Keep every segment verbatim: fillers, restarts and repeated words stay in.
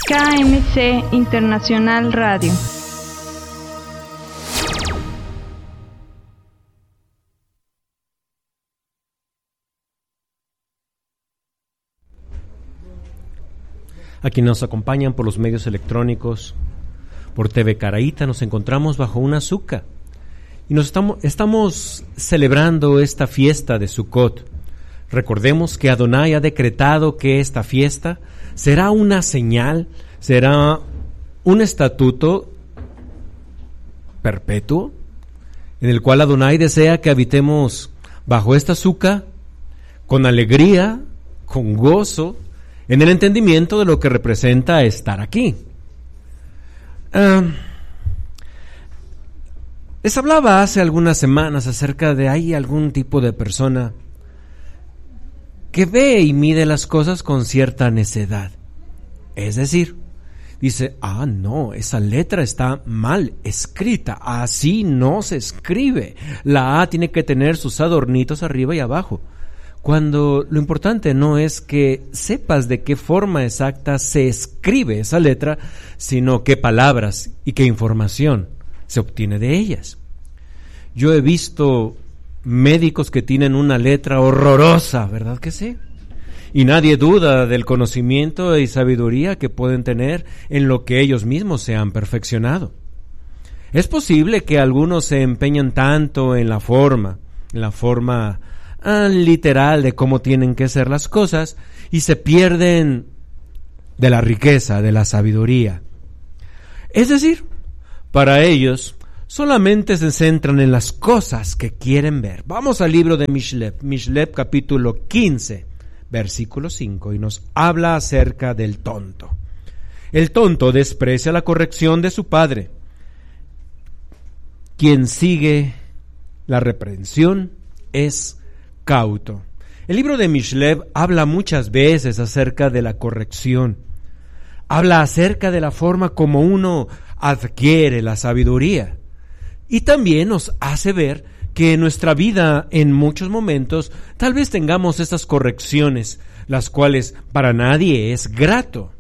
K M C Internacional Radio. A quienes nos acompañan por los medios electrónicos, por T V Caraíta, nos encontramos bajo una suca y nos estamos, estamos celebrando esta fiesta de Sukkot. Recordemos que Adonai ha decretado que esta fiesta será una señal, será un estatuto perpetuo, en el cual Adonai desea que habitemos bajo esta suca con alegría, con gozo, en el entendimiento de lo que representa estar aquí. Uh, les hablaba hace algunas semanas acerca de hay algún tipo de persona que ve y mide las cosas con cierta necedad. Es decir, dice, ah, no, esa letra está mal escrita, así no se escribe. La A tiene que tener sus adornitos arriba y abajo. Cuando lo importante no es que sepas de qué forma exacta se escribe esa letra, sino qué palabras y qué información se obtiene de ellas. Yo he visto médicos que tienen una letra horrorosa, ¿verdad que sí? Y nadie duda del conocimiento y sabiduría que pueden tener en lo que ellos mismos se han perfeccionado. Es posible que algunos se empeñan tanto en la forma, en la forma ah, literal de cómo tienen que ser las cosas y se pierden de la riqueza, de la sabiduría. Es decir, para ellos solamente se centran en las cosas que quieren ver. Vamos al libro de Mishlep, Mishlep capítulo quince, versículo cinco, y nos habla acerca del tonto. El tonto desprecia la corrección de su padre. Quien sigue la reprensión es cauto. El libro de Mishlep habla muchas veces acerca de la corrección. Habla acerca de la forma como uno adquiere la sabiduría. Y también nos hace ver que en nuestra vida, en muchos momentos, tal vez tengamos estas correcciones, las cuales para nadie es grato,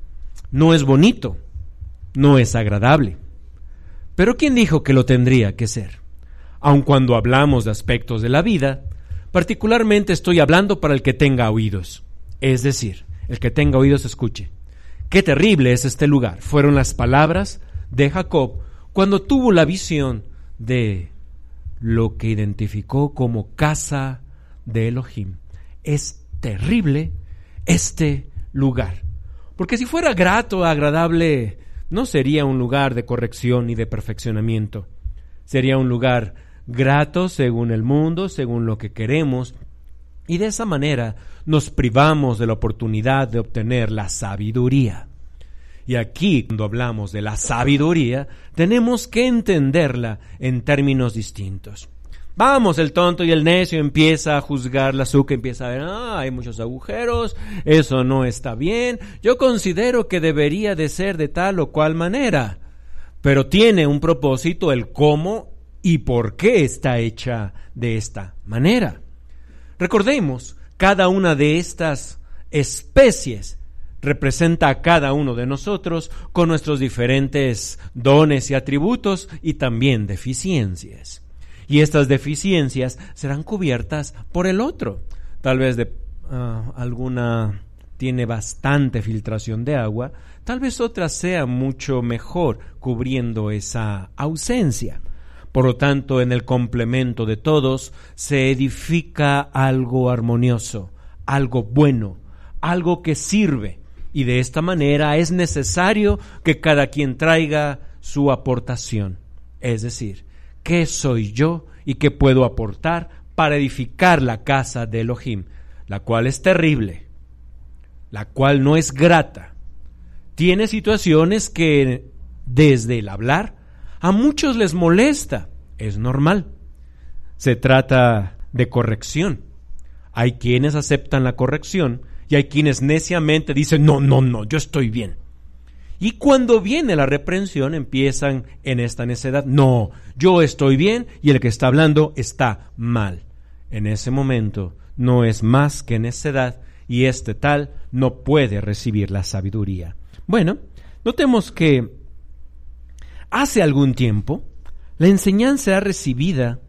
no es bonito, no es agradable. Pero ¿quién dijo que lo tendría que ser? Aun cuando hablamos de aspectos de la vida, particularmente estoy hablando para el que tenga oídos. Es decir, el que tenga oídos escuche. Qué terrible es este lugar. Fueron las palabras de Jacob cuando tuvo la visión de lo que identificó como casa de Elohim. Es terrible este lugar. Porque si fuera grato, agradable, no sería un lugar de corrección y de perfeccionamiento. Sería un lugar grato según el mundo, según lo que queremos, y de esa manera nos privamos de la oportunidad de obtener la sabiduría. Y aquí, cuando hablamos de la sabiduría, tenemos que entenderla en términos distintos. Vamos, el tonto y el necio empieza a juzgar la azúcar, empieza a ver, ah, hay muchos agujeros, eso no está bien, yo considero que debería de ser de tal o cual manera, pero tiene un propósito el cómo y por qué está hecha de esta manera. Recordemos, cada una de estas especies representa a cada uno de nosotros con nuestros diferentes dones y atributos y también deficiencias. Y estas deficiencias serán cubiertas por el otro. Tal vez de uh, alguna tiene bastante filtración de agua, tal vez otra sea mucho mejor cubriendo esa ausencia. Por lo tanto, en el complemento de todos se edifica algo armonioso, algo bueno, algo que sirve. Y de esta manera es necesario que cada quien traiga su aportación. Es decir, ¿qué soy yo y qué puedo aportar para edificar la casa de Elohim? La cual es terrible, la cual no es grata. Tiene situaciones que desde el hablar a muchos les molesta. Es normal. Se trata de corrección. Hay quienes aceptan la corrección y hay quienes neciamente dicen, no, no, no, yo estoy bien. Y cuando viene la reprensión empiezan en esta necedad, no, yo estoy bien y el que está hablando está mal. En ese momento no es más que necedad y este tal no puede recibir la sabiduría. Bueno, notemos que hace algún tiempo la enseñanza era recibida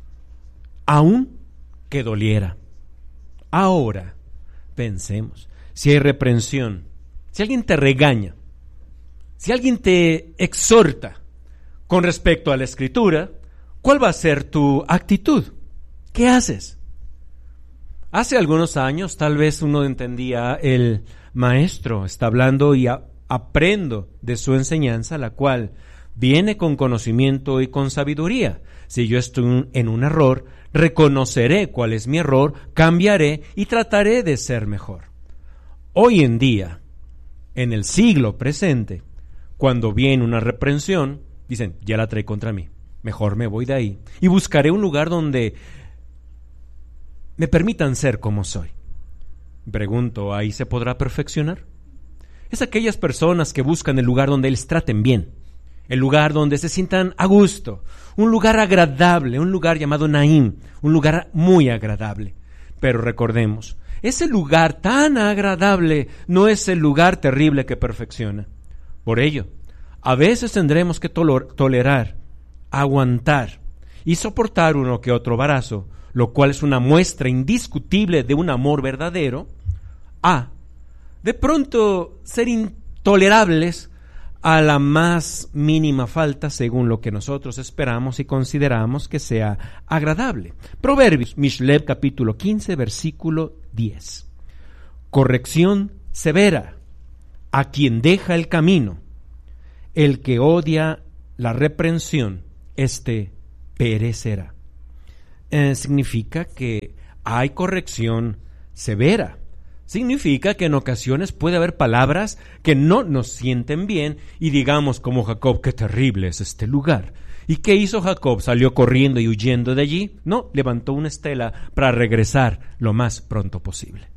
aún que doliera. Ahora, pensemos, si hay reprensión, si alguien te regaña, si alguien te exhorta con respecto a la Escritura, ¿cuál va a ser tu actitud? ¿Qué haces? Hace algunos años tal vez uno entendía el maestro está hablando y a, aprendo de su enseñanza, la cual viene con conocimiento y con sabiduría. Si yo estoy en un error, reconoceré cuál es mi error, cambiaré y trataré de ser mejor. Hoy en día, en el siglo presente, cuando viene una reprensión, dicen, ya la trae contra mí, mejor me voy de ahí y buscaré un lugar donde me permitan ser como soy. Pregunto, ¿ahí se podrá perfeccionar? Es aquellas personas que buscan el lugar donde les traten bien, el lugar donde se sientan a gusto, un lugar agradable, un lugar llamado Naim, un lugar muy agradable. Pero recordemos, ese lugar tan agradable no es el lugar terrible que perfecciona. Por ello, a veces tendremos que tolor- tolerar, aguantar y soportar uno que otro barazo, lo cual es una muestra indiscutible de un amor verdadero, a, de pronto, ser intolerables a la más mínima falta según lo que nosotros esperamos y consideramos que sea agradable. Proverbios, Mishlev, capítulo quince, versículo diez. Corrección severa a quien deja el camino. El que odia la reprensión, éste perecerá. Eh, significa que hay corrección severa. Significa que en ocasiones puede haber palabras que no nos sienten bien y digamos como Jacob, qué terrible es este lugar. ¿Y qué hizo Jacob? ¿Salió corriendo y huyendo de allí? No, levantó una estela para regresar lo más pronto posible.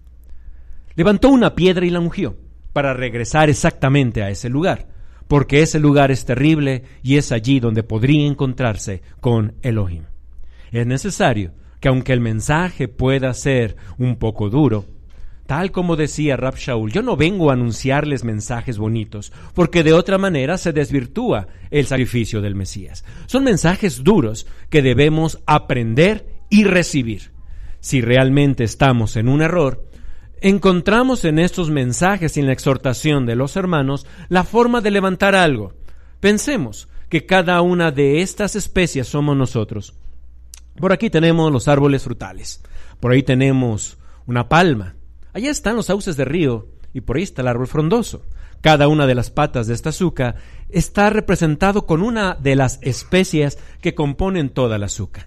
Levantó una piedra y la ungió para regresar exactamente a ese lugar, porque ese lugar es terrible y es allí donde podría encontrarse con Elohim. Es necesario que aunque el mensaje pueda ser un poco duro, tal como decía Rab Shaul, yo no vengo a anunciarles mensajes bonitos, porque de otra manera se desvirtúa el sacrificio del Mesías. Son mensajes duros que debemos aprender y recibir. Si realmente estamos en un error, encontramos en estos mensajes y en la exhortación de los hermanos la forma de levantar algo. Pensemos que cada una de estas especies somos nosotros. Por aquí tenemos los árboles frutales, por ahí tenemos una palma, allá están los sauces de río y por ahí está el árbol frondoso. Cada una de las patas de esta azúcar está representado con una de las especias que componen toda la azúcar.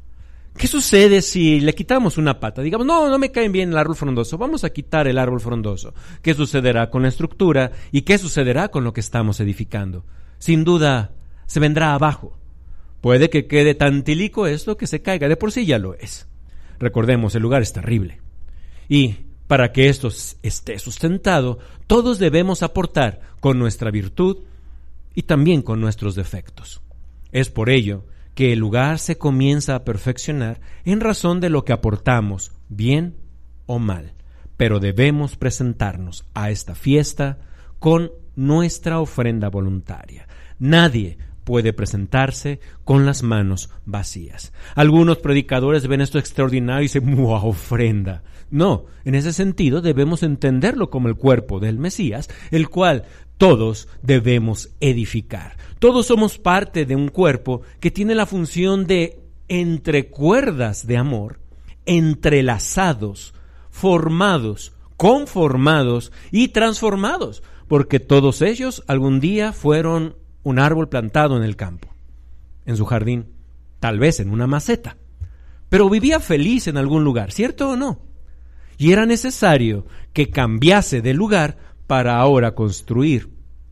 ¿Qué sucede si le quitamos una pata? Digamos, no, no me cae bien el árbol frondoso, vamos a quitar el árbol frondoso. ¿Qué sucederá con la estructura y qué sucederá con lo que estamos edificando? Sin duda, se vendrá abajo. Puede que quede tan tilico esto que se caiga, de por sí ya lo es. Recordemos, el lugar es terrible. Y para que esto esté sustentado, todos debemos aportar con nuestra virtud y también con nuestros defectos. Es por ello que el lugar se comienza a perfeccionar en razón de lo que aportamos, bien o mal. Pero debemos presentarnos a esta fiesta con nuestra ofrenda voluntaria. Nadie puede presentarse con las manos vacías. Algunos predicadores ven esto extraordinario y dicen, ¡mua, ofrenda! No, en ese sentido debemos entenderlo como el cuerpo del Mesías, el cual todos debemos edificar. Todos somos parte de un cuerpo que tiene la función de, entre cuerdas de amor, entrelazados, formados, conformados y transformados, porque todos ellos algún día fueron un árbol plantado en el campo, en su jardín, tal vez en una maceta, pero vivía feliz en algún lugar, ¿cierto o no? Y era necesario que cambiase de lugar para ahora construir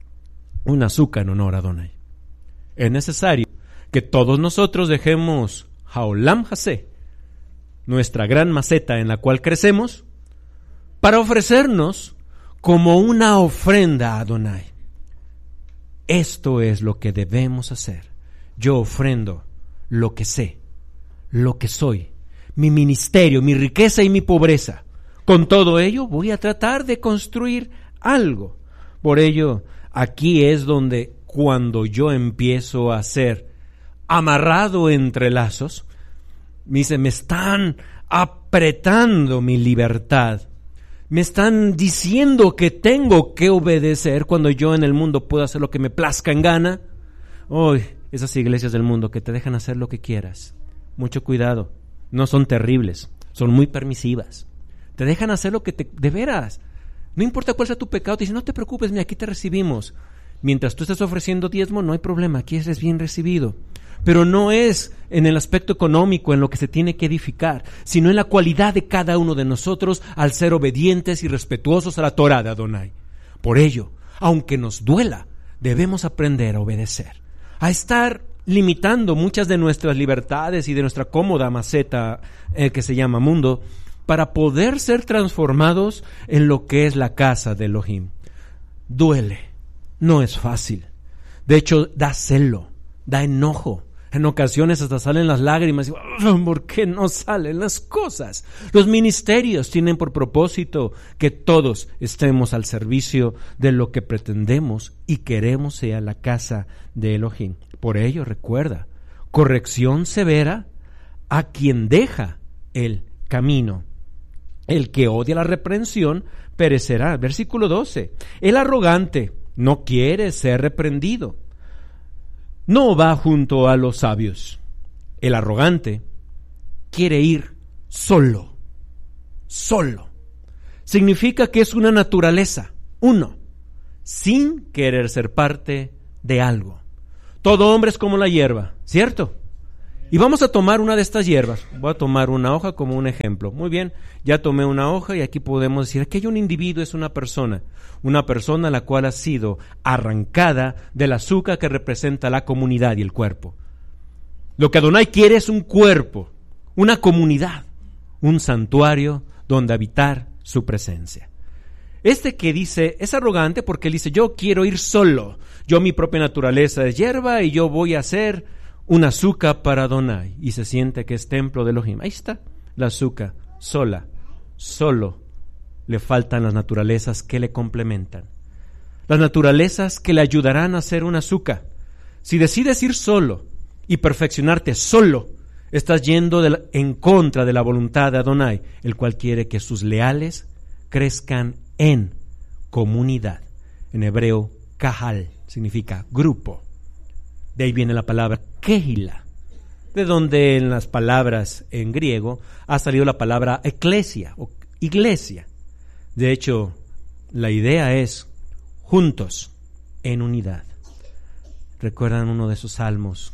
un azúcar en honor a Adonai. Es necesario que todos nosotros dejemos Haolam Hasé, nuestra gran maceta en la cual crecemos, para ofrecernos como una ofrenda a Adonai. Esto es lo que debemos hacer. Yo ofrendo lo que sé, lo que soy, mi ministerio, mi riqueza y mi pobreza. Con todo ello voy a tratar de construir algo. Por ello, aquí es donde cuando yo empiezo a ser amarrado entre lazos, me dice, me están apretando mi libertad, me están diciendo que tengo que obedecer cuando yo en el mundo puedo hacer lo que me plazca en gana. Hoy, esas iglesias del mundo que te dejan hacer lo que quieras, mucho cuidado, no son terribles, son muy permisivas, te dejan hacer lo que te, de veras, no importa cuál sea tu pecado, te dicen, no te preocupes, mira, aquí te recibimos. Mientras tú estés ofreciendo diezmo, no hay problema, aquí eres bien recibido. Pero no es en el aspecto económico en lo que se tiene que edificar, sino en la cualidad de cada uno de nosotros al ser obedientes y respetuosos a la Torá de Adonai. Por ello, aunque nos duela, debemos aprender a obedecer, a estar limitando muchas de nuestras libertades y de nuestra cómoda maceta eh, que se llama mundo, para poder ser transformados en lo que es la casa de Elohim. Duele, no es fácil. De hecho, da celo, da enojo. En ocasiones hasta salen las lágrimas. ¿Por qué no salen las cosas? Los ministerios tienen por propósito que todos estemos al servicio de lo que pretendemos y queremos sea la casa de Elohim. Por ello, recuerda, corrección severa a quien deja el camino. El que odia la reprensión perecerá. Versículo doce. El arrogante no quiere ser reprendido, no va junto a los sabios. El arrogante quiere ir solo, solo. Significa que es una naturaleza, uno, sin querer ser parte de algo. Todo hombre es como la hierba, ¿cierto? Y vamos a tomar una de estas hierbas. Voy a tomar una hoja como un ejemplo. Muy bien, ya tomé una hoja y aquí podemos decir que hay un individuo, es una persona. Una persona la cual ha sido arrancada del azúcar que representa la comunidad y el cuerpo. Lo que Adonai quiere es un cuerpo, una comunidad, un santuario donde habitar su presencia. Este que dice, es arrogante porque él dice, yo quiero ir solo. Yo mi propia naturaleza es hierba y yo voy a hacer un azúcar para Adonai, y se siente que es templo de Elohim. Ahí está, la azúcar, sola, solo, le faltan las naturalezas que le complementan. Las naturalezas que le ayudarán a hacer un azúcar. Si decides ir solo y perfeccionarte solo, estás yendo de la, en contra de la voluntad de Adonai, el cual quiere que sus leales crezcan en comunidad. En hebreo, kahal, significa grupo. De ahí viene la palabra kehila, de donde en las palabras en griego ha salido la palabra eclesia o iglesia. De hecho, la idea es juntos, en unidad. ¿Recuerdan uno de esos salmos?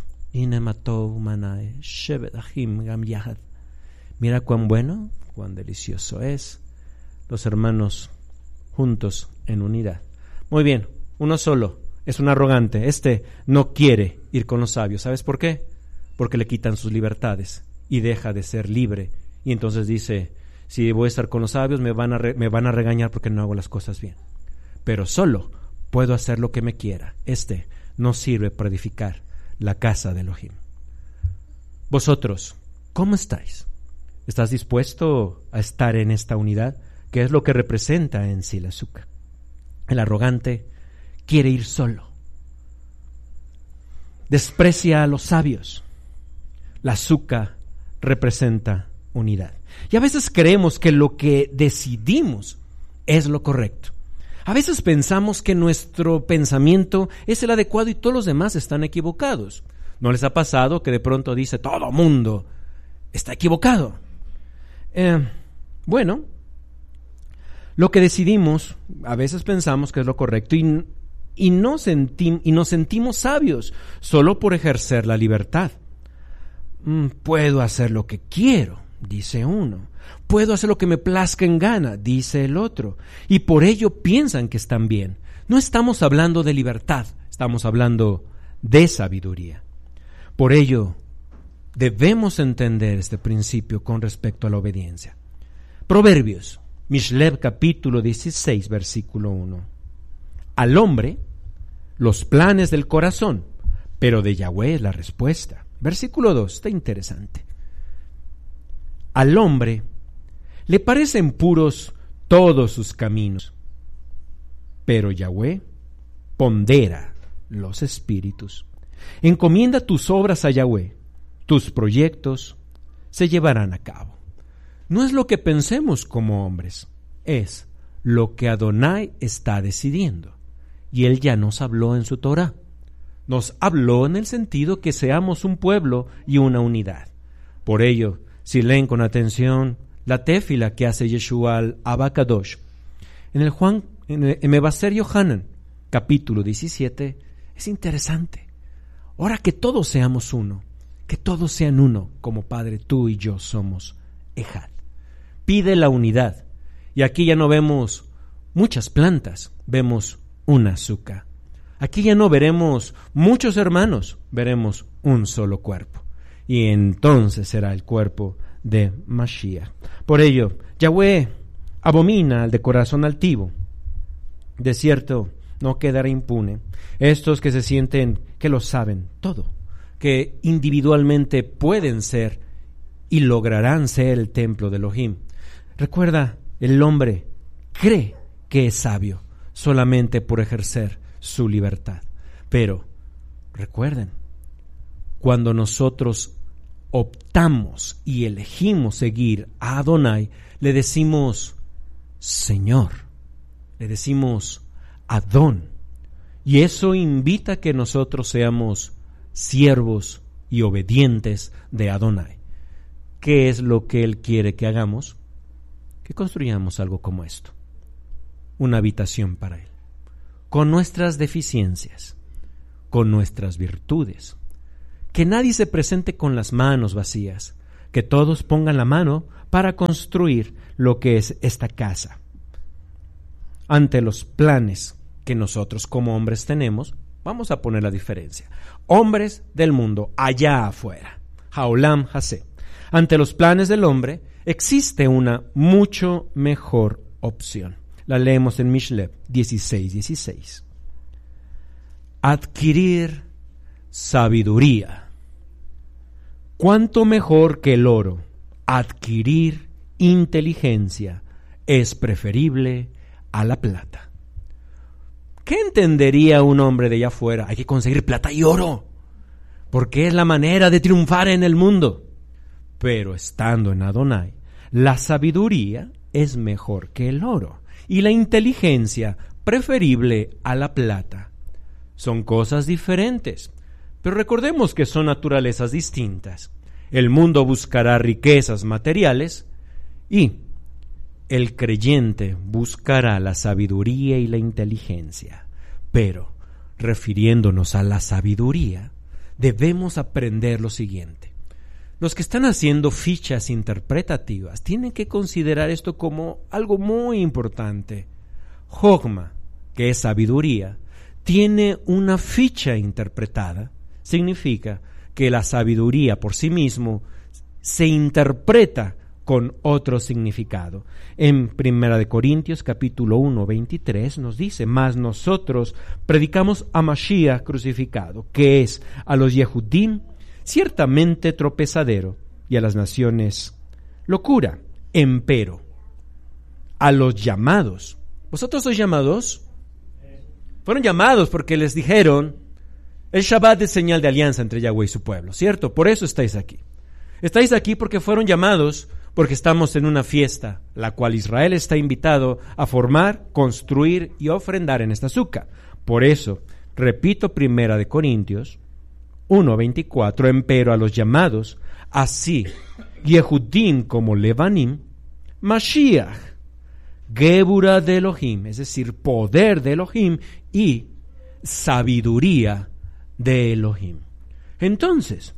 Mira cuán bueno, cuán delicioso es los hermanos juntos en unidad. Muy bien, uno solo. Es un arrogante, este no quiere ir con los sabios. ¿Sabes por qué? Porque le quitan sus libertades y deja de ser libre. Y entonces dice, si voy a estar con los sabios me van a, re- me van a regañar porque no hago las cosas bien. Pero solo puedo hacer lo que me quiera. Este no sirve para edificar la casa de Elohim. Vosotros, ¿cómo estáis? ¿Estás dispuesto a estar en esta unidad? ¿Qué es lo que representa en sí el azúcar? El arrogante quiere ir solo. Desprecia a los sabios. La azúcar representa unidad. Y a veces creemos que lo que decidimos es lo correcto. A veces pensamos que nuestro pensamiento es el adecuado y todos los demás están equivocados. ¿No les ha pasado que de pronto dice todo mundo está equivocado? Eh, bueno, lo que decidimos, a veces pensamos que es lo correcto y Y, no senti- y nos sentimos sabios solo por ejercer la libertad. Mm, puedo hacer lo que quiero, dice uno. Puedo hacer lo que me plazca en gana, dice el otro. Y por ello piensan que están bien. No estamos hablando de libertad, estamos hablando de sabiduría. Por ello, debemos entender este principio con respecto a la obediencia. Proverbios, Mishlev capítulo dieciséis, versículo uno. Al hombre, los planes del corazón, pero de Yahweh es la respuesta. Versículo dos, está interesante. Al hombre le parecen puros todos sus caminos, pero Yahweh pondera los espíritus. Encomienda tus obras a Yahweh, tus proyectos se llevarán a cabo. No es lo que pensemos como hombres, es lo que Adonai está decidiendo. Y Él ya nos habló en su Torah. Nos habló en el sentido que seamos un pueblo y una unidad. Por ello, si leen con atención la tefila que hace Yeshua al Abacadosh, en el Juan, en el Mebaser Yohanan, capítulo diecisiete, es interesante. Ahora que todos seamos uno, que todos sean uno, como Padre, tú y yo somos Ejad. Pide la unidad. Y aquí ya no vemos muchas plantas, vemos una azúcar. Aquí ya no veremos muchos hermanos, veremos un solo cuerpo. Y entonces será el cuerpo de Mashiach. Por ello, Yahweh abomina al de corazón altivo. De cierto, no quedará impune estos que se sienten que lo saben todo, que individualmente pueden ser y lograrán ser el templo de Elohim. Recuerda, el hombre cree que es sabio solamente por ejercer su libertad. Pero, recuerden, cuando nosotros optamos y elegimos seguir a Adonai, le decimos Señor, le decimos Adón, y eso invita a que nosotros seamos siervos y obedientes de Adonai. ¿Qué es lo que Él quiere que hagamos? Que construyamos algo como esto, una habitación para Él, con nuestras deficiencias, con nuestras virtudes. Que nadie se presente con las manos vacías, que todos pongan la mano para construir lo que es esta casa. Ante los planes que nosotros como hombres tenemos, vamos a poner la diferencia. Hombres del mundo, allá afuera, Haolam Hasé. Ante los planes del hombre, existe una mucho mejor opción. La leemos en Mishleb dieciséis dieciséis. Adquirir sabiduría. ¿Cuánto mejor que el oro? Adquirir inteligencia es preferible a la plata. ¿Qué entendería un hombre de allá afuera? Hay que conseguir plata y oro, porque es la manera de triunfar en el mundo. Pero estando en Adonai, la sabiduría es mejor que el oro y la inteligencia preferible a la plata. Son cosas diferentes, pero recordemos que son naturalezas distintas. El mundo buscará riquezas materiales y el creyente buscará la sabiduría y la inteligencia. Pero, refiriéndonos a la sabiduría, debemos aprender lo siguiente. Los que están haciendo fichas interpretativas tienen que considerar esto como algo muy importante. Jogma, que es sabiduría, tiene una ficha interpretada. Significa que la sabiduría por sí mismo se interpreta con otro significado. En Primera de Corintios capítulo uno, veintitrés nos dice: mas nosotros predicamos a Mashiach crucificado, que es a los Yehudim ciertamente tropezadero y a las naciones locura, empero a los llamados. ¿Vosotros sois llamados? Fueron llamados porque les dijeron: el Shabbat es señal de alianza entre Yahweh y su pueblo, ¿cierto? Por eso estáis aquí. Estáis aquí porque fueron llamados, porque estamos en una fiesta, la cual Israel está invitado a formar, construir y ofrendar en esta azúcar. Por eso, repito, Primera de Corintios uno veinticuatro, empero a los llamados, así Yehudim como Levanim, Mashiach, Gebura de Elohim, es decir, poder de Elohim y sabiduría de Elohim. Entonces,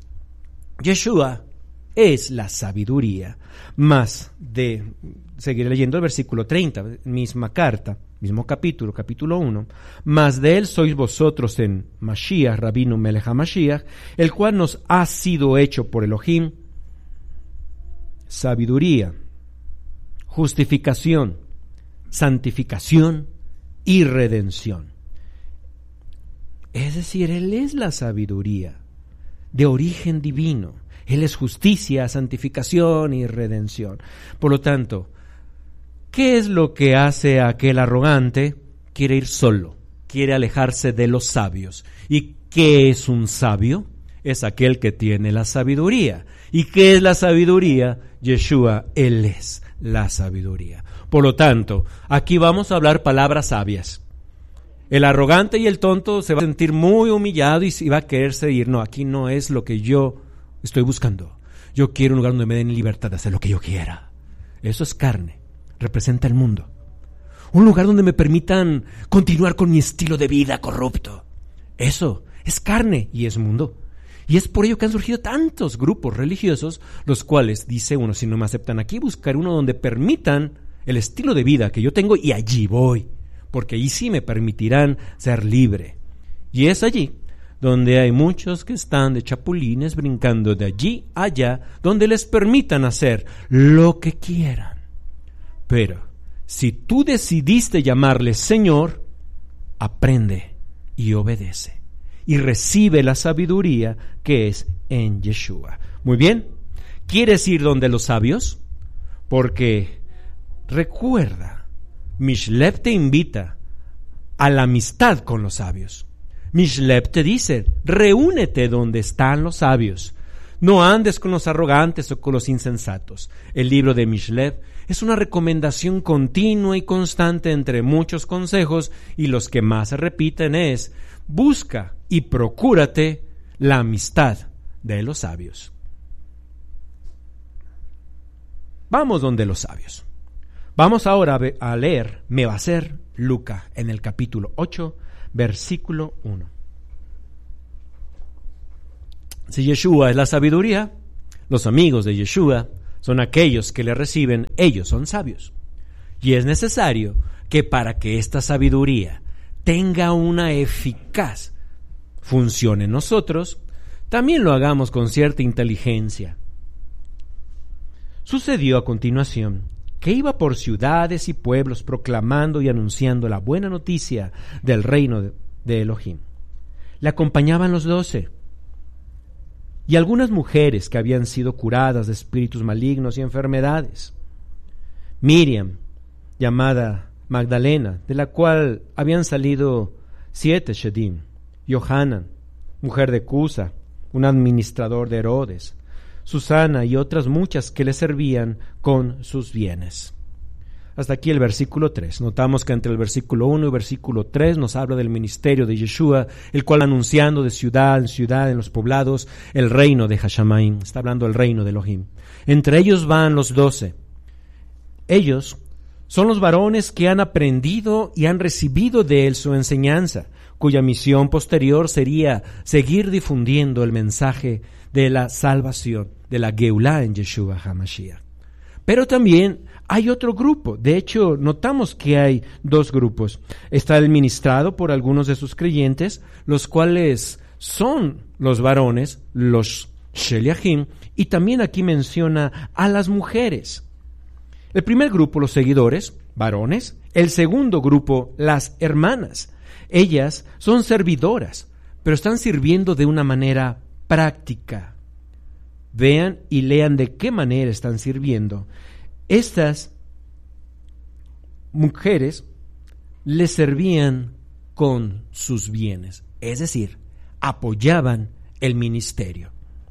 Yeshua es la sabiduría. Más de seguir leyendo el versículo treinta, misma carta, mismo capítulo, capítulo uno, más de él sois vosotros en Mashiach, Rabino Melech HaMashiach, el cual nos ha sido hecho por Elohim, sabiduría, justificación, santificación y redención. Es decir, Él es la sabiduría de origen divino. Él es justicia, santificación y redención. Por lo tanto, ¿qué es lo que hace a aquel arrogante quiere ir solo, quiere alejarse de los sabios. ¿Y qué es un sabio? Es aquel que tiene la sabiduría. ¿Y qué es la sabiduría? Yeshua, Él es la sabiduría. Por lo tanto, aquí vamos a hablar palabras sabias. El arrogante y el tonto se va a sentir muy humillado y va a quererse ir. No, aquí no es lo que yo estoy buscando. Yo quiero un lugar donde me den libertad de hacer lo que yo quiera. Eso es carne, representa el mundo. Un lugar donde me permitan continuar con mi estilo de vida corrupto. Eso es carne y es mundo. Y es por ello que han surgido tantos grupos religiosos, los cuales, dice uno, si no me aceptan aquí, buscaré uno donde permitan el estilo de vida que yo tengo y allí voy, porque ahí sí me permitirán ser libre. Y es allí donde hay muchos que están de chapulines brincando de allí a allá, donde les permitan hacer lo que quieran. Pero si tú decidiste llamarle Señor, aprende y obedece. Y recibe la sabiduría que es en Yeshua. Muy bien, ¿quieres ir donde los sabios? Porque recuerda, Mishleb te invita a la amistad con los sabios. Mishleb te dice, reúnete donde están los sabios. No andes con los arrogantes o con los insensatos. El libro de Mishleb es una recomendación continua y constante entre muchos consejos, y los que más se repiten es: busca y procúrate la amistad de los sabios. Vamos donde los sabios. Vamos ahora a leer Mevaser Luca en el capítulo ocho, versículo uno. Si Yeshua es la sabiduría, los amigos de Yeshua son aquellos que le reciben, ellos son sabios. Y es necesario que para que esta sabiduría tenga una eficaz función en nosotros, también lo hagamos con cierta inteligencia. Sucedió a continuación que iba por ciudades y pueblos proclamando y anunciando la buena noticia del reino de, de Elohim. Le acompañaban los doce y algunas mujeres que habían sido curadas de espíritus malignos y enfermedades. Miriam, llamada Magdalena, de la cual habían salido siete Shedim, Yohanan, mujer de Cusa, un administrador de Herodes, Susana y otras muchas que le servían con sus bienes. Hasta aquí el versículo tres. Notamos que entre el versículo uno y versículo tres nos habla del ministerio de Yeshua, el cual anunciando de ciudad en ciudad en los poblados el reino de Hashamaim. Está hablando del reino de Elohim. Entre ellos van los doce. Ellos son los varones que han aprendido y han recibido de él su enseñanza, cuya misión posterior sería seguir difundiendo el mensaje de la salvación, de la Geulah en Yeshua HaMashiach. Pero también hay otro grupo. De hecho, notamos que hay dos grupos. Está el ministrado por algunos de sus creyentes, los cuales son los varones, los Sheliachim, y también aquí menciona a las mujeres. El primer grupo, los seguidores, varones. El segundo grupo, las hermanas. Ellas son servidoras, pero están sirviendo de una manera práctica. Vean y lean de qué manera están sirviendo. Estas mujeres les servían con sus bienes, es decir, apoyaban el ministerio.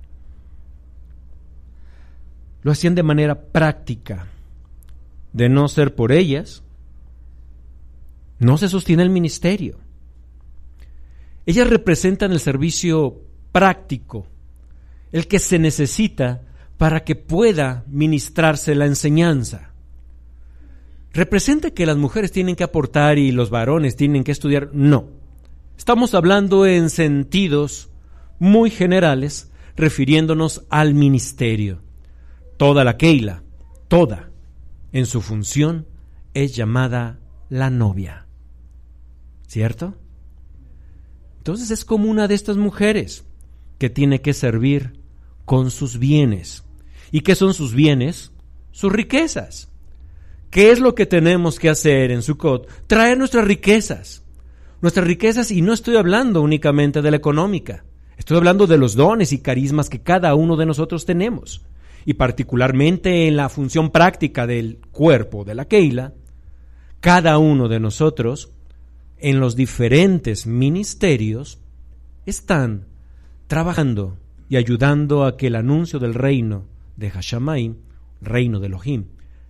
Lo hacían de manera práctica. De no ser por ellas, no se sostiene el ministerio. Ellas representan el servicio práctico, el que se necesita para que pueda ministrarse la enseñanza. ¿Representa que las mujeres tienen que aportar y los varones tienen que estudiar? No. Estamos hablando en sentidos muy generales, refiriéndonos al ministerio. Toda la Keila, toda, en su función, es llamada la novia. ¿Cierto? Entonces es como una de estas mujeres que tiene que servir con sus bienes. ¿Y qué son sus bienes? Sus riquezas. ¿Qué es lo que tenemos que hacer en Sukkot? Traer nuestras riquezas. Nuestras riquezas, y no estoy hablando únicamente de la económica. Estoy hablando de los dones y carismas que cada uno de nosotros tenemos. Y particularmente en la función práctica del cuerpo de la Keila, cada uno de nosotros en los diferentes ministerios están trabajando y ayudando a que el anuncio del reino de Hashamayim, reino de Elohim,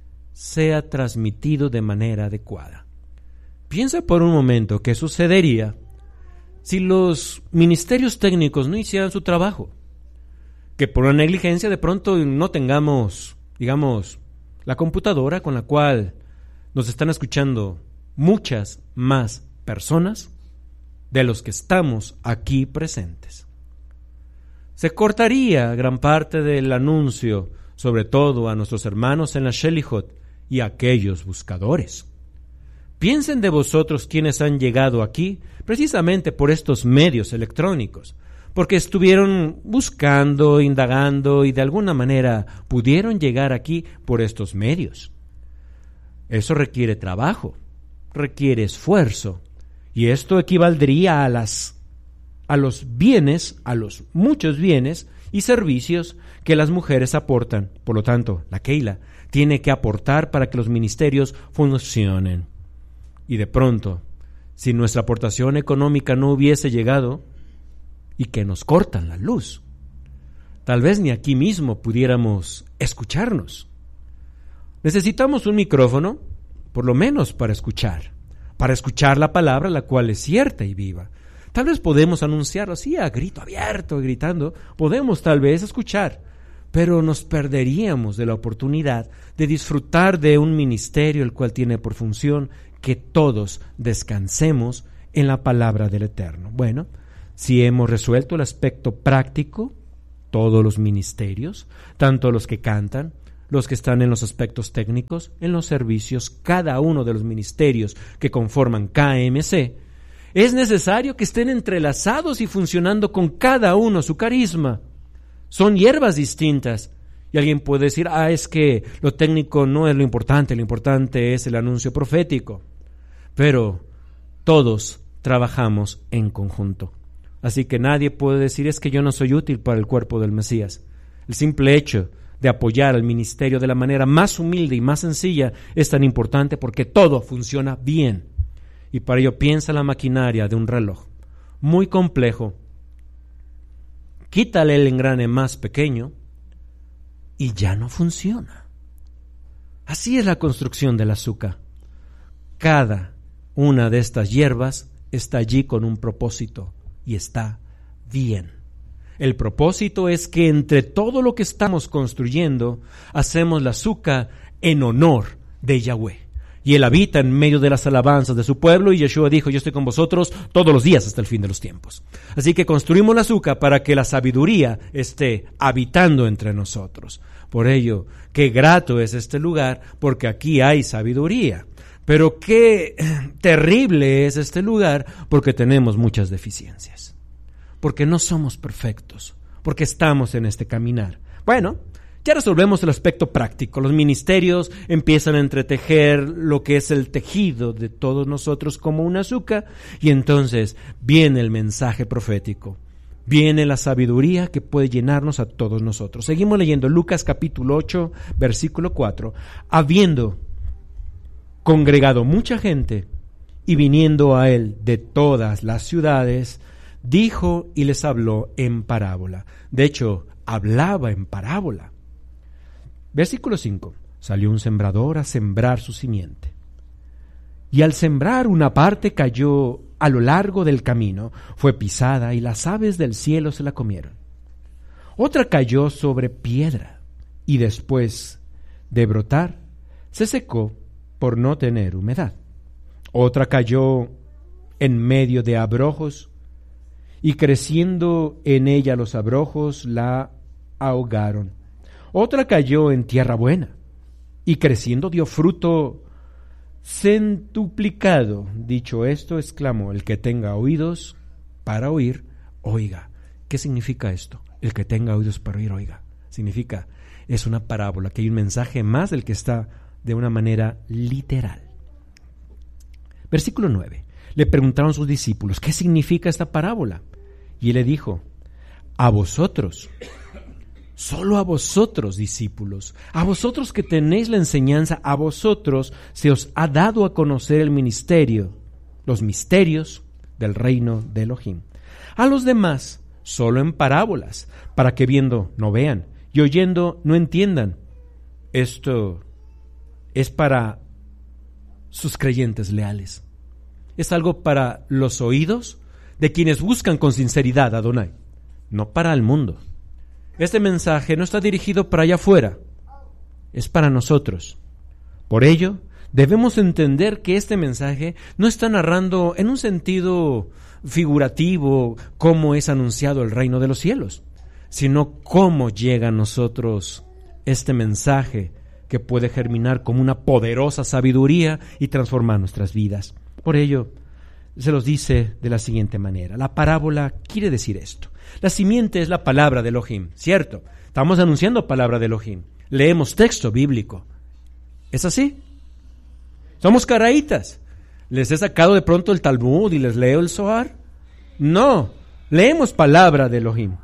sea transmitido de manera adecuada. Piensa por un momento qué sucedería si los ministerios técnicos no hicieran su trabajo, que por una negligencia de pronto no tengamos, digamos, la computadora con la cual nos están escuchando muchas más personas de los que estamos aquí presentes. Se cortaría gran parte del anuncio, sobre todo a nuestros hermanos en la Shelihot y a aquellos buscadores. Piensen de vosotros quienes han llegado aquí precisamente por estos medios electrónicos, porque estuvieron buscando, indagando y de alguna manera pudieron llegar aquí por estos medios. Eso requiere trabajo, requiere esfuerzo, y esto equivaldría a las a los bienes, a los muchos bienes y servicios que las mujeres aportan. Por lo tanto, la Keila tiene que aportar para que los ministerios funcionen. Y de pronto, si nuestra aportación económica no hubiese llegado y que nos cortan la luz, tal vez ni aquí mismo pudiéramos escucharnos. Necesitamos un micrófono, por lo menos para escuchar, para escuchar la palabra, la cual es cierta y viva. Tal vez podemos anunciarlo así a grito abierto, gritando, podemos tal vez escuchar, pero nos perderíamos de la oportunidad de disfrutar de un ministerio el cual tiene por función que todos descansemos en la palabra del Eterno. Bueno, si hemos resuelto el aspecto práctico, todos los ministerios, tanto los que cantan, los que están en los aspectos técnicos, en los servicios, cada uno de los ministerios que conforman K M C, es necesario que estén entrelazados y funcionando con cada uno su carisma. Son hierbas distintas. Y alguien puede decir, ah, es que lo técnico no es lo importante, lo importante es el anuncio profético. Pero todos trabajamos en conjunto. Así que nadie puede decir, es que yo no soy útil para el cuerpo del Mesías. El simple hecho de apoyar al ministerio de la manera más humilde y más sencilla es tan importante porque todo funciona bien. Y para ello piensa la maquinaria de un reloj muy complejo. Quítale el engrane más pequeño y ya no funciona. Así es la construcción del azúcar. Cada una de estas hierbas está allí con un propósito y está bien. El propósito es que entre todo lo que estamos construyendo, hacemos la azúcar en honor de Yahweh. Y Él habita en medio de las alabanzas de su pueblo, y Yeshua dijo, yo estoy con vosotros todos los días hasta el fin de los tiempos. Así que construimos la azúcar para que la sabiduría esté habitando entre nosotros. Por ello, qué grato es este lugar, porque aquí hay sabiduría. Pero qué terrible es este lugar, porque tenemos muchas deficiencias. Porque no somos perfectos, porque estamos en este caminar. Bueno, ya resolvemos el aspecto práctico. Los ministerios empiezan a entretejer lo que es el tejido de todos nosotros como un azúcar, y entonces viene el mensaje profético. Viene la sabiduría que puede llenarnos a todos nosotros. Seguimos leyendo Lucas capítulo ocho, versículo cuatro. Habiendo congregado mucha gente y viniendo a él de todas las ciudades, dijo y les habló en parábola. De hecho, hablaba en parábola. Versículo cinco. Salió un sembrador a sembrar su simiente. Y al sembrar, una parte cayó a lo largo del camino, fue pisada y las aves del cielo se la comieron. Otra cayó sobre piedra y después de brotar se secó por no tener humedad. Otra cayó en medio de abrojos y creciendo en ella los abrojos la ahogaron. Otra cayó en tierra buena y creciendo dio fruto centuplicado. Dicho esto, exclamó, el que tenga oídos para oír, oiga. ¿Qué significa esto? El que tenga oídos para oír, oiga. Significa, es una parábola, que hay un mensaje más del que está de una manera literal. Versículo nueve. Le preguntaron sus discípulos, ¿qué significa esta parábola? Y él le dijo, a vosotros, solo a vosotros, discípulos, a vosotros que tenéis la enseñanza, a vosotros se os ha dado a conocer el ministerio los misterios del reino de Elohim. A los demás, solo en parábolas, para que viendo no vean y oyendo no entiendan. Esto es para sus creyentes leales. Es algo para los oídos de quienes buscan con sinceridad a Adonai, no para el mundo. Este mensaje no está dirigido para allá afuera, es para nosotros. Por ello, debemos entender que este mensaje no está narrando en un sentido figurativo cómo es anunciado el reino de los cielos, sino cómo llega a nosotros este mensaje que puede germinar como una poderosa sabiduría y transformar nuestras vidas. Por ello, se los dice de la siguiente manera. La parábola quiere decir esto. La simiente es la palabra de Elohim, ¿cierto? Estamos anunciando palabra de Elohim. Leemos texto bíblico. ¿Es así? Somos caraítas. ¿Les he sacado de pronto el Talmud y les leo el Zohar? No, leemos palabra de Elohim.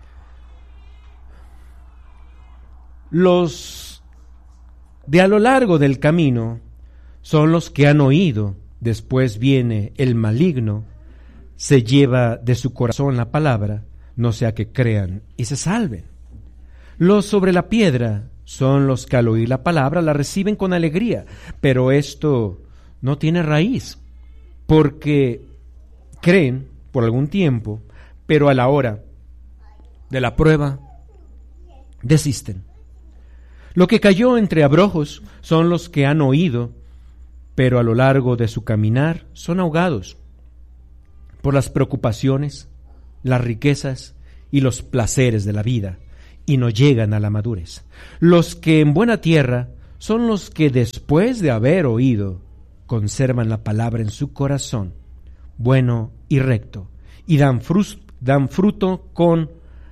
Los de a lo largo del camino son los que han oído. Después viene el maligno, se lleva de su corazón la palabra, no sea que crean y se salven. Los sobre la piedra son los que al oír la palabra la reciben con alegría, pero esto no tiene raíz, porque creen por algún tiempo, pero a la hora de la prueba desisten. Lo que cayó entre abrojos son los que han oído, pero a lo largo de su caminar son ahogados por las preocupaciones, las riquezas y los placeres de la vida, y no llegan a la madurez. Los que en buena tierra son los que después de haber oído conservan la palabra en su corazón, bueno y recto, y dan, frus, dan fruto con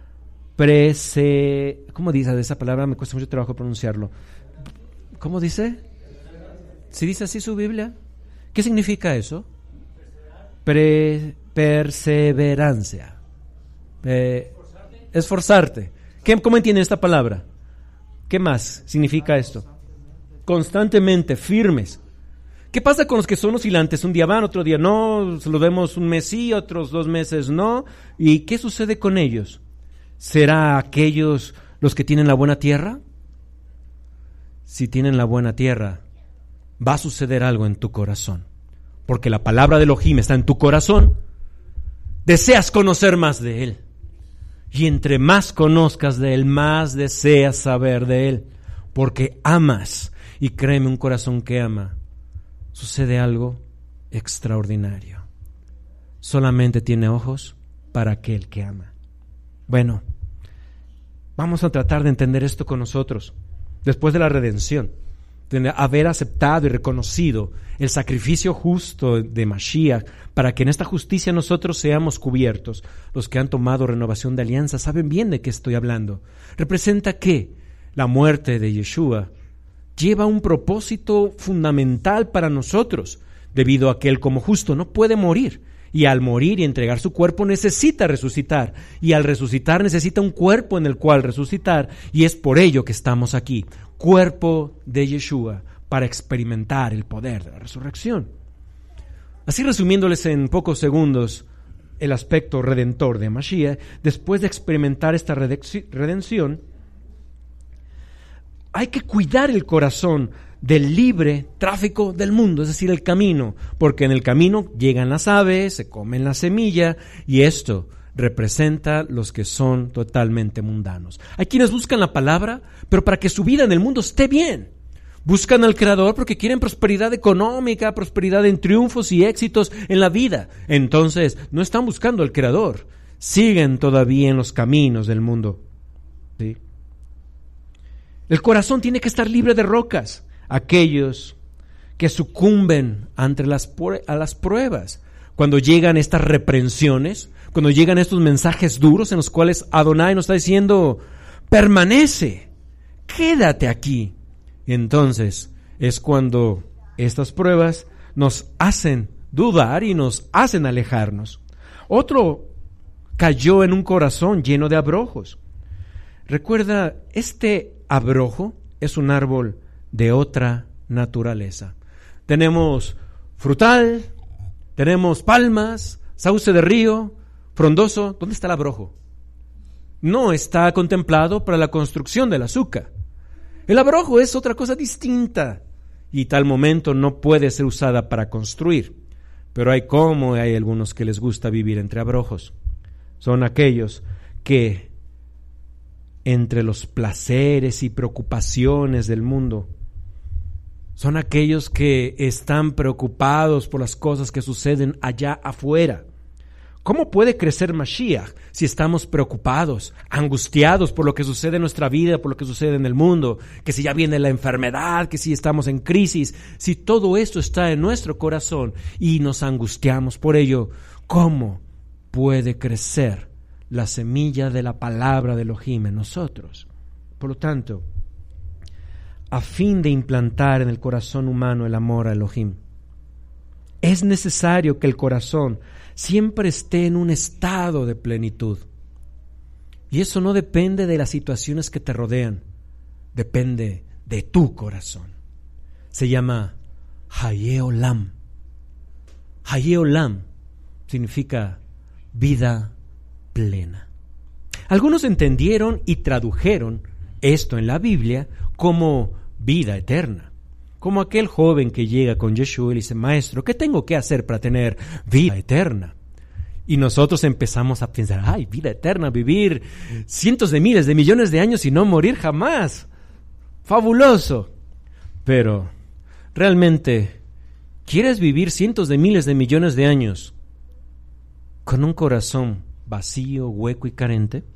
prese... ¿Cómo dice esa palabra? Me cuesta mucho trabajo pronunciarlo. ¿Cómo dice? ¿Sí dice así su Biblia? ¿Qué significa eso? Pre, perseverancia. Eh, esforzarte. ¿Qué, ¿Cómo entienden esta palabra? ¿Qué más significa esto? Constantemente, firmes. ¿Qué pasa con los que son oscilantes? Un día van, otro día no, los vemos un mes sí, otros dos meses no. ¿Y qué sucede con ellos? ¿Será aquellos los que tienen la buena tierra? Si tienen la buena tierra, va a suceder algo en tu corazón, porque la palabra de Elohim está en tu corazón. Deseas conocer más de Él, y entre más conozcas de Él, más deseas saber de Él, porque amas, y créeme, un corazón que ama, sucede algo extraordinario. Solamente tiene ojos para aquel que ama. Bueno, vamos a tratar de entender esto con nosotros, después de la redención, de haber aceptado y reconocido el sacrificio justo de Mashiach, para que en esta justicia nosotros seamos cubiertos. Los que han tomado renovación de alianza saben bien de qué estoy hablando. Representa que la muerte de Yeshua lleva un propósito fundamental para nosotros, debido a que Él como justo no puede morir, y al morir y entregar su cuerpo necesita resucitar, y al resucitar necesita un cuerpo en el cual resucitar, y es por ello que estamos aquí, cuerpo de Yeshua, para experimentar el poder de la resurrección. Así, resumiéndoles en pocos segundos el aspecto redentor de Mashiach, después de experimentar esta redención, hay que cuidar el corazón del libre tráfico del mundo, es decir, el camino, porque en el camino llegan las aves, se comen la semilla, y esto representa los que son totalmente mundanos. Hay quienes buscan la palabra, pero para que su vida en el mundo esté bien. Buscan al Creador porque quieren prosperidad económica, prosperidad en triunfos y éxitos en la vida. Entonces, no están buscando al Creador, siguen todavía en los caminos del mundo. ¿Sí? El corazón tiene que estar libre de rocas. Aquellos que sucumben ante las, a las pruebas, cuando llegan estas reprensiones, cuando llegan estos mensajes duros en los cuales Adonai nos está diciendo, permanece, quédate aquí. Entonces es cuando estas pruebas nos hacen dudar y nos hacen alejarnos. Otro cayó en un corazón lleno de abrojos. Recuerda, este abrojo es un árbol de otra naturaleza. Tenemos frutal, tenemos palmas, sauce de río, frondoso. ¿Dónde está el abrojo? No está contemplado para la construcción del azúcar. El abrojo es otra cosa distinta y tal momento no puede ser usada para construir. Pero hay como hay algunos que les gusta vivir entre abrojos. Son aquellos que entre los placeres y preocupaciones del mundo, son aquellos que están preocupados por las cosas que suceden allá afuera. ¿Cómo puede crecer Mashiach si estamos preocupados, angustiados por lo que sucede en nuestra vida, por lo que sucede en el mundo? Que si ya viene la enfermedad, que si estamos en crisis, si todo esto está en nuestro corazón y nos angustiamos por ello, ¿cómo puede crecer la semilla de la palabra de Elohim en nosotros? Por lo tanto, a fin de implantar en el corazón humano el amor a Elohim, es necesario que el corazón siempre esté en un estado de plenitud. Y eso no depende de las situaciones que te rodean, depende de tu corazón. Se llama Haye Olam. Haye Olam significa vida plena. Algunos entendieron y tradujeron esto en la Biblia como vida eterna. Como aquel joven que llega con Yeshua y dice: maestro, ¿qué tengo que hacer para tener vida eterna? Y nosotros empezamos a pensar: ay, vida eterna, vivir cientos de miles de millones de años y no morir jamás. Fabuloso. Pero, ¿realmente quieres vivir cientos de miles de millones de años con un corazón vacío, hueco y carente?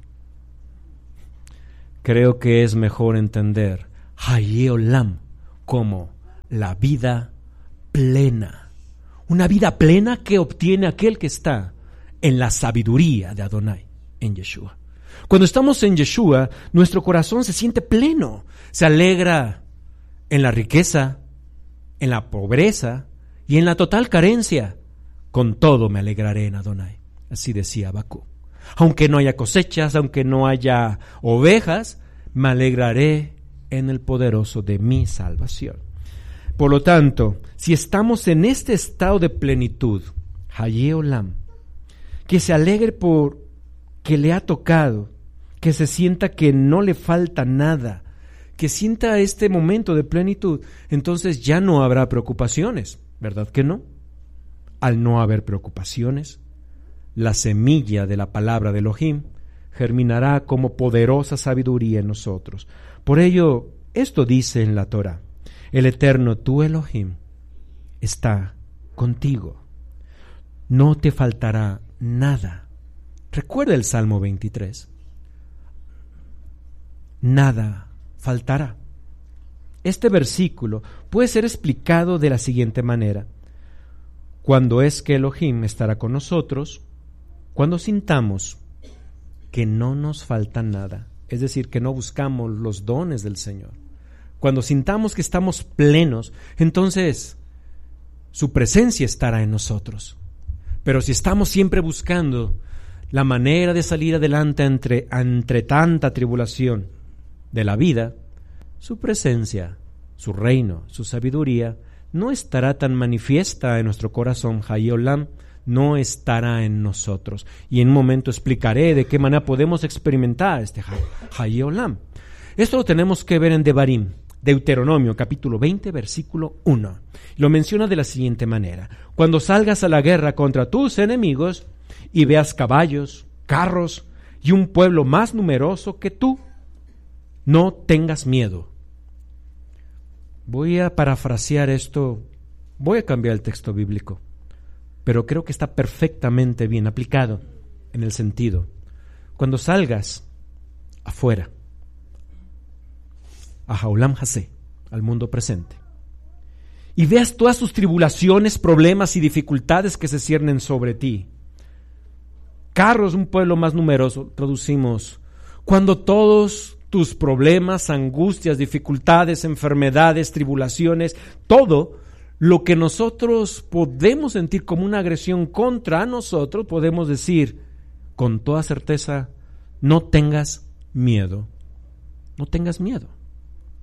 Creo que es mejor entender Haye Olam como la vida plena. Una vida plena que obtiene aquel que está en la sabiduría de Adonai, en Yeshua. Cuando estamos en Yeshua, nuestro corazón se siente pleno, se alegra en la riqueza, en la pobreza y en la total carencia. Con todo me alegraré en Adonai, así decía Habacuc. Aunque no haya cosechas, aunque no haya ovejas, me alegraré en el poderoso de mi salvación. Por lo tanto, si estamos en este estado de plenitud, Haye Olam, que se alegre por que le ha tocado, que se sienta que no le falta nada, que sienta este momento de plenitud, entonces ya no habrá preocupaciones, ¿verdad que no? Al no haber preocupaciones, la semilla de la palabra de Elohim germinará como poderosa sabiduría en nosotros. Por ello, esto dice en la Torah: el Eterno, tu Elohim, está contigo. No te faltará nada. Recuerda el Salmo veintitrés. Nada faltará. Este versículo puede ser explicado de la siguiente manera: cuando es que Elohim estará con nosotros, cuando sintamos que no nos falta nada, es decir, que no buscamos los dones del Señor. Cuando sintamos que estamos plenos, entonces su presencia estará en nosotros. Pero si estamos siempre buscando la manera de salir adelante entre, entre tanta tribulación de la vida, su presencia, su reino, su sabiduría no estará tan manifiesta en nuestro corazón. Haye Olam no estará en nosotros. Y en un momento explicaré de qué manera podemos experimentar este Haye Olam. Esto lo tenemos que ver en Devarim, Deuteronomio, capítulo veinte, versículo uno. Lo menciona de la siguiente manera: cuando salgas a la guerra contra tus enemigos y veas caballos, carros y un pueblo más numeroso que tú, no tengas miedo. Voy a parafrasear esto, voy a cambiar el texto bíblico, pero creo que está perfectamente bien aplicado en el sentido: cuando salgas afuera, a Haolam Hasé, al mundo presente, y veas todas tus tribulaciones, problemas y dificultades que se ciernen sobre ti, carros, un pueblo más numeroso, traducimos, cuando todos tus problemas, angustias, dificultades, enfermedades, tribulaciones, todo lo que nosotros podemos sentir como una agresión contra nosotros, podemos decir con toda certeza: no tengas miedo, no tengas miedo,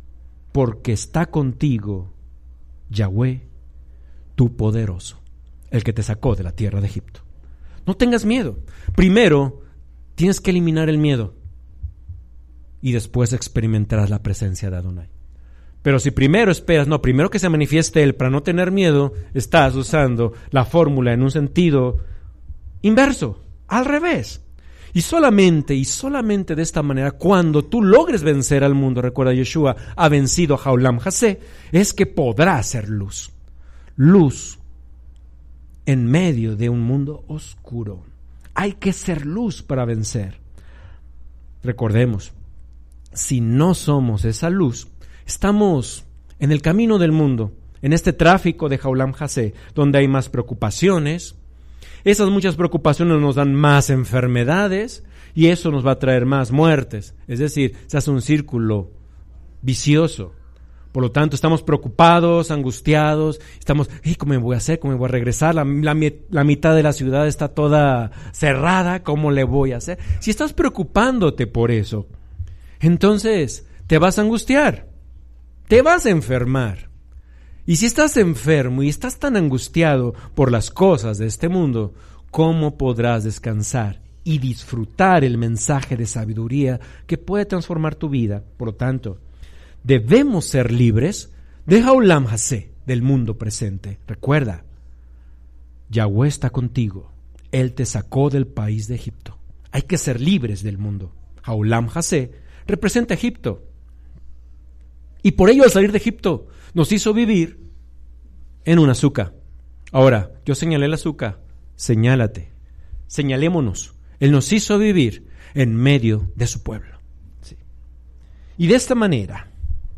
porque está contigo Yahweh, tu poderoso. el que te sacó de la tierra de Egipto. No tengas miedo. Primero, tienes que eliminar el miedo y después experimentarás la presencia de Adonai. Pero si primero esperas, no, primero que se manifieste Él para no tener miedo, estás usando la fórmula en un sentido inverso, al revés. Y solamente, y solamente de esta manera, cuando tú logres vencer al mundo, recuerda, Yeshua ha vencido a Haolam Hasé, es que podrás ser luz. Luz en medio de un mundo oscuro. Hay que ser luz para vencer. Recordemos, si no somos esa luz, estamos en el camino del mundo, en este tráfico de Haolam Hasé, donde hay más preocupaciones. Esas muchas preocupaciones nos dan más enfermedades y eso nos va a traer más muertes. Es decir, se hace un círculo vicioso. Por lo tanto, estamos preocupados, angustiados, estamos, ¿cómo me voy a hacer? ¿Cómo me voy a regresar? La, la, la mitad de la ciudad está toda cerrada, ¿cómo le voy a hacer? Si estás preocupándote por eso, entonces te vas a angustiar, te vas a enfermar. Y si estás enfermo y estás tan angustiado por las cosas de este mundo, ¿cómo podrás descansar y disfrutar el mensaje de sabiduría que puede transformar tu vida? Por lo tanto, debemos ser libres de Haolam Hasé, del mundo presente. Recuerda, Yahweh está contigo. Él te sacó del país de Egipto. Hay que ser libres del mundo. Haolam Hasé representa Egipto. Y por ello, al salir de Egipto, nos hizo vivir en un azúcar. Ahora, yo señalé el azúcar, señálate, señalémonos. Él nos hizo vivir en medio de su pueblo. Sí. Y de esta manera,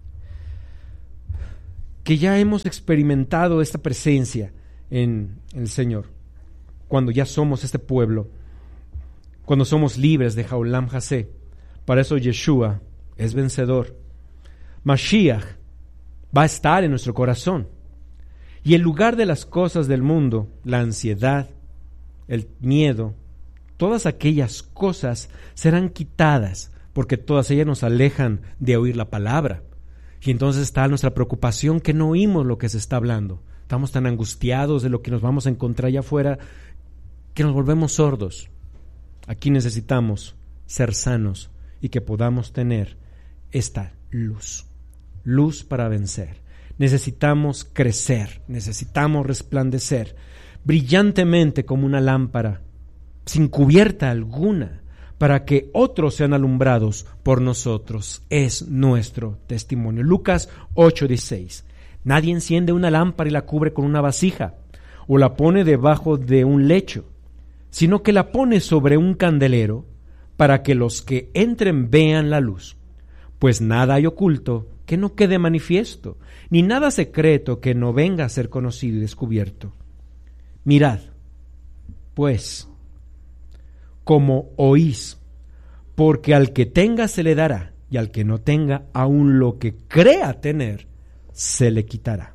que ya hemos experimentado esta presencia en el Señor, cuando ya somos este pueblo, cuando somos libres de Haolam Hasé, para eso Yeshua es vencedor. Mashiach va a estar en nuestro corazón. Y en lugar de las cosas del mundo, la ansiedad, el miedo, todas aquellas cosas serán quitadas, porque todas ellas nos alejan de oír la palabra. Y entonces está nuestra preocupación que no oímos lo que se está hablando. Estamos tan angustiados de lo que nos vamos a encontrar allá afuera que nos volvemos sordos. Aquí necesitamos ser sanos y que podamos tener esta luz. Luz para vencer. Necesitamos crecer, necesitamos resplandecer brillantemente como una lámpara, sin cubierta alguna, para que otros sean alumbrados por nosotros. Es nuestro testimonio. Lucas ocho dieciséis. Nadie enciende una lámpara y la cubre con una vasija, o la pone debajo de un lecho, sino que la pone sobre un candelero, para que los que entren vean la luz. Pues nada hay oculto que no quede manifiesto, ni nada secreto que no venga a ser conocido y descubierto. Mirad, pues, como oís, porque al que tenga se le dará, y al que no tenga, aun lo que crea tener, se le quitará.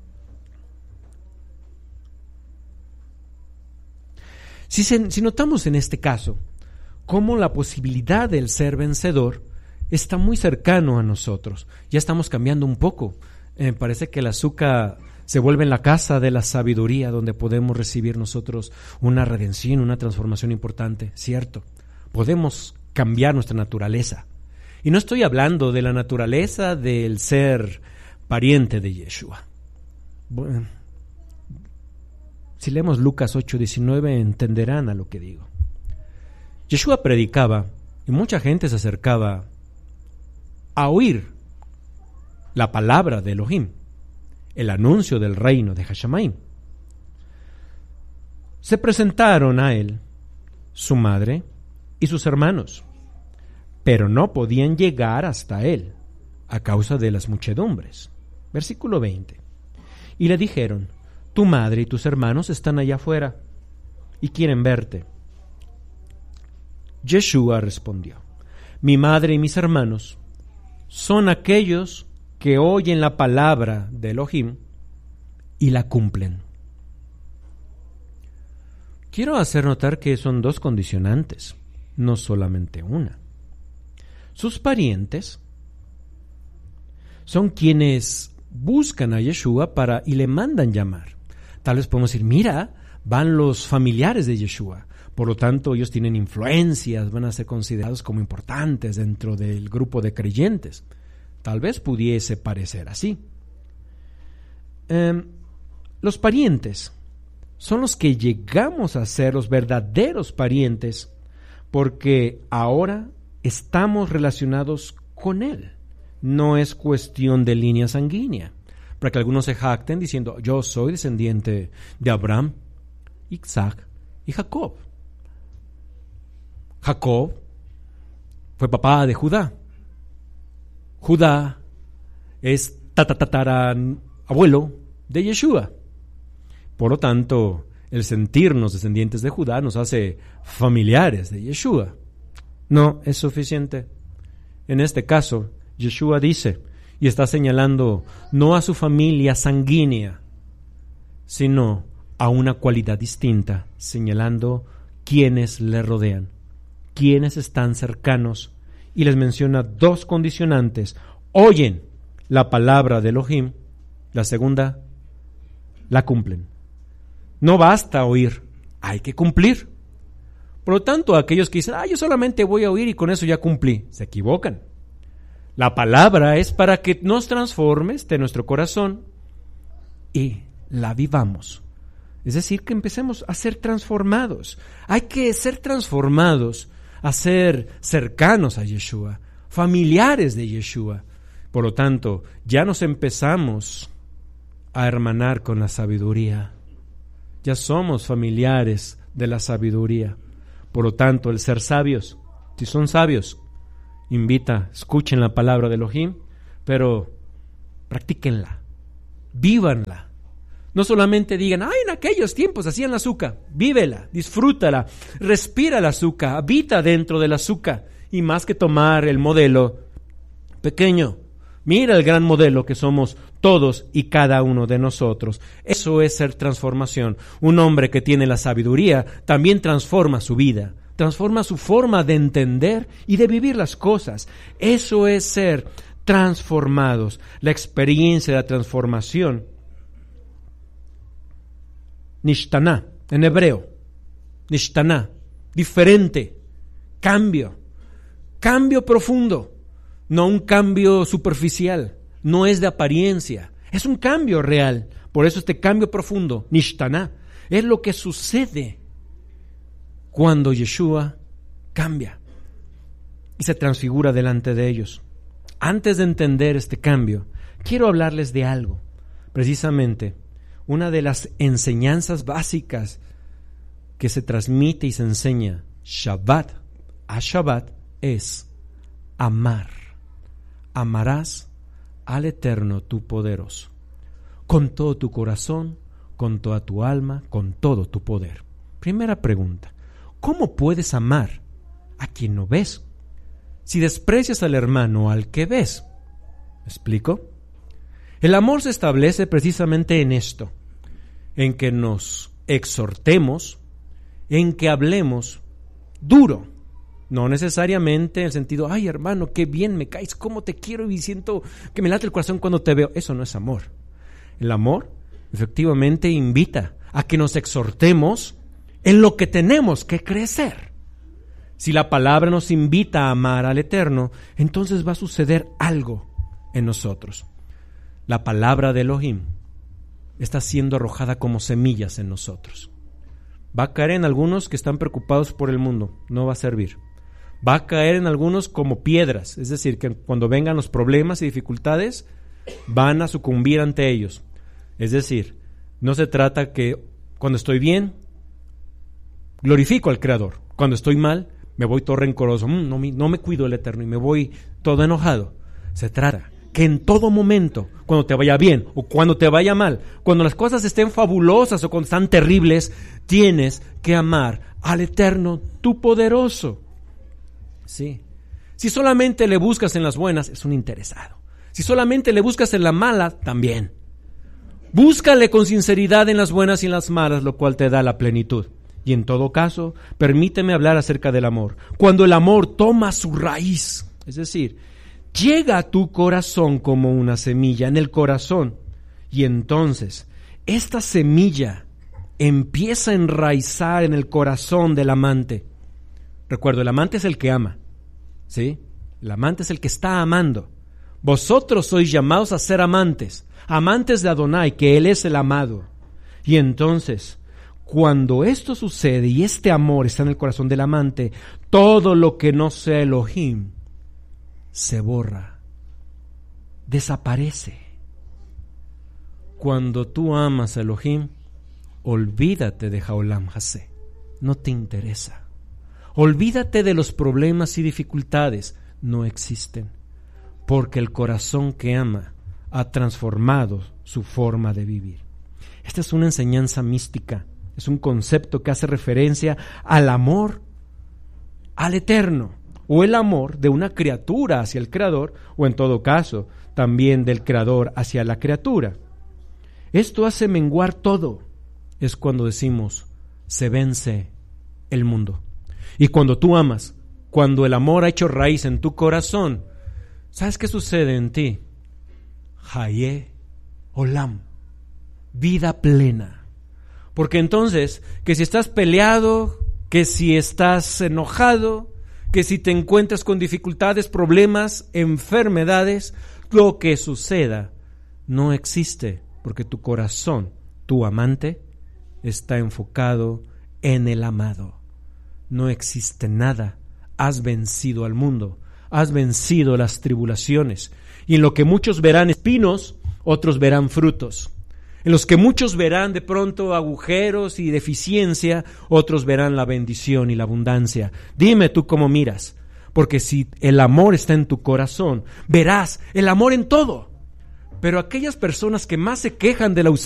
Si, se, si notamos en este caso, cómo la posibilidad del ser vencedor está muy cercano a nosotros. Ya estamos cambiando un poco. Eh, parece que el azúcar se vuelve en la casa de la sabiduría, donde podemos recibir nosotros una redención, una transformación importante. Cierto, podemos cambiar nuestra naturaleza. Y no estoy hablando de la naturaleza del ser pariente de Yeshua. Bueno, si leemos Lucas ocho diecinueve entenderán a lo que digo. Yeshua predicaba y mucha gente se acercaba a oír la palabra de Elohim, el anuncio del reino de Hashamayim. Se presentaron a él su madre y sus hermanos, pero no podían llegar hasta él a causa de las muchedumbres. Versículo veinte. Y le dijeron: tu madre y tus hermanos están allá afuera y quieren verte. Yeshua respondió: mi madre y mis hermanos son aquellos que oyen la palabra de Elohim y la cumplen. Quiero hacer notar que son dos condicionantes, no solamente una. Sus parientes son quienes buscan a Yeshua para y le mandan llamar. Tal vez podemos decir: mira, van los familiares de Yeshua. Por lo tanto, ellos tienen influencias, van a ser considerados como importantes dentro del grupo de creyentes. Tal vez pudiese parecer así. Eh, los parientes son los que llegamos a ser los verdaderos parientes porque ahora estamos relacionados con Él. No es cuestión de línea sanguínea, para que algunos se jacten diciendo, yo soy descendiente de Abraham, Isaac y Jacob. Jacob fue papá de Judá. Judá es tatatatara abuelo de Yeshua. Por lo tanto, el sentirnos descendientes de Judá nos hace familiares de Yeshua. No es suficiente. En este caso, Yeshua dice, y está señalando no a su familia sanguínea, sino a una cualidad distinta, señalando quienes le rodean, quienes están cercanos, y les menciona dos condicionantes. Oyen la palabra de Elohim, la segunda, la cumplen. No basta oír, hay que cumplir. Por lo tanto, aquellos que dicen, ah, yo solamente voy a oír y con eso ya cumplí, se equivocan. La palabra es para que nos transforme de nuestro corazón y la vivamos. Es decir, que empecemos a ser transformados. Hay que ser transformados, a ser cercanos a Yeshua, familiares de Yeshua. Por lo tanto, ya nos empezamos a hermanar con la sabiduría. Ya somos familiares de la sabiduría. Por lo tanto, el ser sabios, si son sabios, invita, escuchen la palabra de Elohim, pero practíquenla, vívanla. No solamente digan, ay, en aquellos tiempos hacían la azúcar. Vívela, disfrútala, respira el azúcar, habita dentro del azúcar. Y más que tomar el modelo pequeño, mira el gran modelo que somos todos y cada uno de nosotros. Eso es ser transformación. Un hombre que tiene la sabiduría también transforma su vida, transforma su forma de entender y de vivir las cosas. Eso es ser transformados. La experiencia de la transformación, Nishtana, en hebreo, Nishtana, diferente, cambio, cambio profundo, no un cambio superficial, no es de apariencia, es un cambio real. Por eso este cambio profundo, Nishtana, es lo que sucede cuando Yeshua cambia y se transfigura delante de ellos. Antes de entender este cambio, quiero hablarles de algo, precisamente una de las enseñanzas básicas que se transmite y se enseña Shabbat a Shabbat es amar. Amarás al Eterno tu poderoso, con todo tu corazón, con toda tu alma, con todo tu poder. Primera pregunta, ¿cómo puedes amar a quien no ves? Si desprecias al hermano al que ves. ¿Me explico? El amor se establece precisamente en esto, en que nos exhortemos, en que hablemos duro, no necesariamente en el sentido, ay hermano, qué bien me caes, cómo te quiero y siento que me late el corazón cuando te veo. Eso no es amor. El amor efectivamente invita a que nos exhortemos en lo que tenemos que crecer. Si la palabra nos invita a amar al Eterno, entonces va a suceder algo en nosotros. La palabra de Elohim está siendo arrojada como semillas en nosotros. Va a caer en algunos que están preocupados por el mundo, no va a servir. Va a caer en algunos como piedras, es decir, que cuando vengan los problemas y dificultades, van a sucumbir ante ellos. Es decir, no se trata que cuando estoy bien, glorifico al Creador. Cuando estoy mal, me voy todo rencoroso, mm, no, me, no me cuido el Eterno y me voy todo enojado. Se trata que en todo momento, cuando te vaya bien o cuando te vaya mal, cuando las cosas estén fabulosas o cuando están terribles, tienes que amar al Eterno, tu poderoso. Sí. Si solamente le buscas en las buenas, es un interesado. Si solamente le buscas en la mala, también. Búscale con sinceridad en las buenas y en las malas, lo cual te da la plenitud. Y en todo caso, permíteme hablar acerca del amor. Cuando el amor toma su raíz, es decir, llega a tu corazón como una semilla en el corazón, y entonces esta semilla empieza a enraizar en el corazón del amante. Recuerdo, el amante es el que ama, ¿sí? El amante es el que está amando. Vosotros sois llamados a ser amantes, amantes de Adonai, que Él es el amado. Y entonces, cuando esto sucede y este amor está en el corazón del amante, todo lo que no sea Elohim se borra, desaparece. Cuando tú amas a Elohim, olvídate de Haolam Hasé, no te interesa. Olvídate de los problemas y dificultades, no existen, porque el corazón que ama ha transformado su forma de vivir. Esta es una enseñanza mística, es un concepto que hace referencia al amor al Eterno, o el amor de una criatura hacia el Creador, o en todo caso, también del Creador hacia la criatura. Esto hace menguar todo. Es cuando decimos, se vence el mundo. Y cuando tú amas, cuando el amor ha hecho raíz en tu corazón, ¿sabes qué sucede en ti? Hayé Olam, vida plena. Porque entonces, que si estás peleado, que si estás enojado, que si te encuentras con dificultades, problemas, enfermedades, lo que suceda no existe, porque tu corazón, tu amante, está enfocado en el amado. No existe nada. Has vencido al mundo, has vencido las tribulaciones. Y en lo que muchos verán espinos, otros verán frutos. En los que muchos verán de pronto agujeros y deficiencia, otros verán la bendición y la abundancia. Dime tú cómo miras, porque si el amor está en tu corazón, verás el amor en todo. Pero aquellas personas que más se quejan de la ausencia